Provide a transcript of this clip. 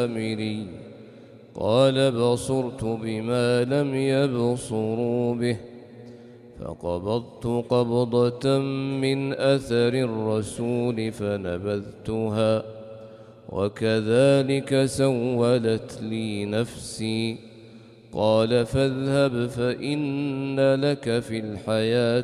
السامري قال بصرت بما لم يبصروا به فقبضت قبضة من أثر الرسول فنبذتها وكذلك سولت لي نفسي. قال فاذهب فإن لك في الحياة